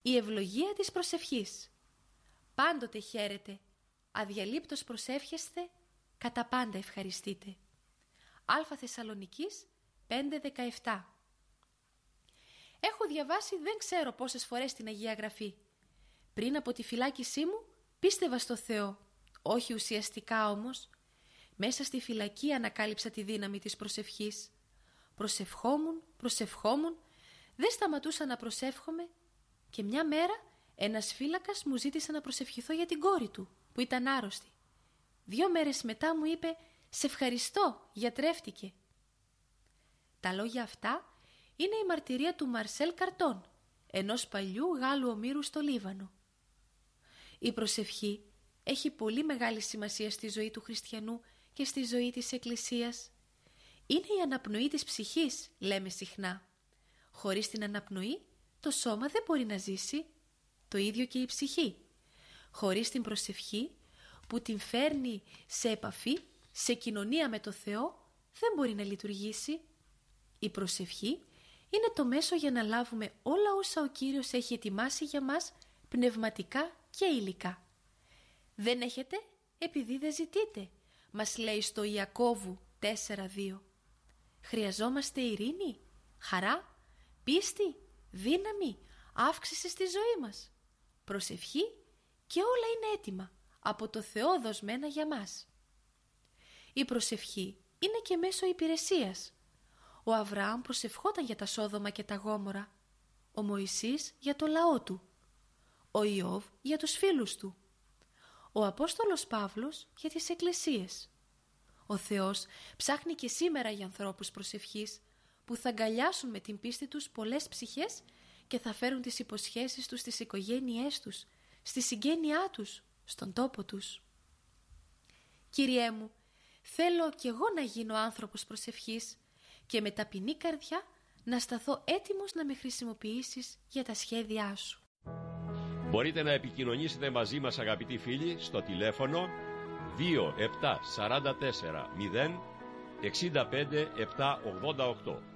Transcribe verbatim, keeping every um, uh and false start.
Η ευλογία της προσευχής. Πάντοτε χαίρετε, αδιαλείπτως προσεύχεστε, κατά πάντα ευχαριστείτε. Α Θεσσαλονικής πέντε δεκαεπτά. Έχω διαβάσει δεν ξέρω πόσες φορές την Αγία Γραφή. Πριν από τη φυλάκισή μου πίστευα στο Θεό, όχι ουσιαστικά όμως. Μέσα στη φυλακή ανακάλυψα τη δύναμη της προσευχής. Προσευχόμουν, προσευχόμουν, δεν σταματούσα να προσεύχομαι και μια μέρα ένας φύλακας μου ζήτησε να προσευχηθώ για την κόρη του που ήταν άρρωστη. Δύο μέρες μετά μου είπε «Σε ευχαριστώ, γιατρεύτηκε». Τα λόγια αυτά είναι η μαρτυρία του Μαρσέλ Καρτόν, ενός παλιού Γάλλου ομήρου στο Λίβανο. Η προσευχή έχει πολύ μεγάλη σημασία στη ζωή του χριστιανού και στη ζωή της Εκκλησίας. Είναι η αναπνοή της ψυχής, λέμε συχνά. Χωρίς την αναπνοή το σώμα δεν μπορεί να ζήσει, το ίδιο και η ψυχή. Χωρίς την προσευχή που την φέρνει σε επαφή, σε κοινωνία με το Θεό, δεν μπορεί να λειτουργήσει. Η προσευχή είναι το μέσο για να λάβουμε όλα όσα ο Κύριος έχει ετοιμάσει για μας πνευματικά και υλικά. Δεν έχετε επειδή δεν ζητείτε, μας λέει στο Ιακώβου τέσσερα δύο. Χρειαζόμαστε ειρήνη, χαρά, πίστη, δύναμη, αύξηση στη ζωή μας. Προσευχή και όλα είναι έτοιμα από το Θεό δοσμένα για μας. Η προσευχή είναι και μέσω υπηρεσίας. Ο Αβραάμ προσευχόταν για τα Σόδομα και τα Γόμορα, ο Μωυσής για το λαό του, ο Ιώβ για τους φίλους του, ο Απόστολος Παύλος για τις εκκλησίες. Ο Θεός ψάχνει και σήμερα για ανθρώπους προσευχής που θα αγκαλιάσουν με την πίστη τους πολλές ψυχές και θα φέρουν τις υποσχέσεις τους στις οικογένειές τους, στη συγγένειά τους, στον τόπο τους. Κύριέ μου, θέλω κι εγώ να γίνω άνθρωπος προσευχής και με ταπεινή καρδιά να σταθώ έτοιμος να με χρησιμοποιήσεις για τα σχέδιά σου. Μπορείτε να επικοινωνήσετε μαζί μας, αγαπητοί φίλοι, στο τηλέφωνο δύο επτά τέσσερα τέσσερα μηδέν έξι πέντε επτά ογδόντα οκτώ.